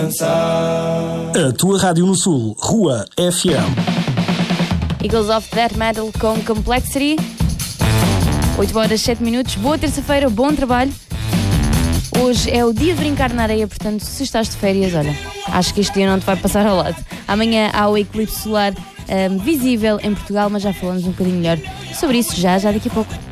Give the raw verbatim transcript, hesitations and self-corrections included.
A tua rádio no Sul, Rua F M. Eagles of Death Metal com Complexity. oito horas, sete minutos. Boa terça-feira, bom trabalho. Hoje é o dia de brincar na areia, portanto, se estás de férias, olha, acho que este dia não te vai passar ao lado. Amanhã há o eclipse solar um, visível em Portugal, mas já falamos um bocadinho melhor sobre isso já, já daqui a pouco.